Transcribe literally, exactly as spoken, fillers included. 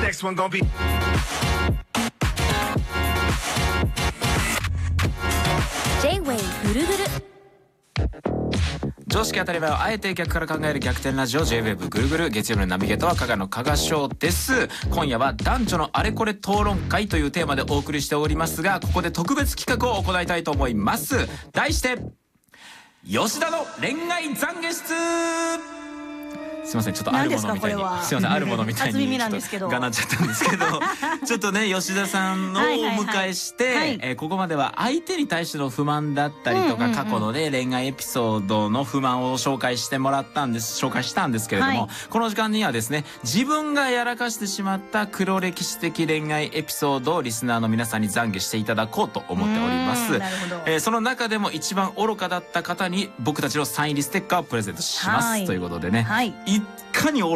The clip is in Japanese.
Next one gonna be J-Way ぐるぐる。 常識当たり前をあえて逆から考える逆転ラジオ J-ウェーブ ぐるぐる。月曜日のナビゲーターは加賀の加賀翔です。今夜は男女のあれこれ討論会というテーマでお送りしておりますが、ここで特別企画を行いたいと思います。題して吉田の恋愛懺悔室。すいません、ちょっとあるものみたいにすいませんあるものみたいにちょっとがなっちゃったんですけどちょっとね吉田さんをお迎えして、えー、ここまでは相手に対しての不満だったりとか、過去のね恋愛エピソードの不満を紹介してもらったんです紹介したんですけれども、はい、この時間にはですね自分がやらかしてしまった黒歴史的恋愛エピソードをリスナーの皆さんに懺悔していただこうと思っております。えー、その中でも一番愚かだった方に僕たちのサイン入りステッカーをプレゼントします、はい、ということでね、はい、いかに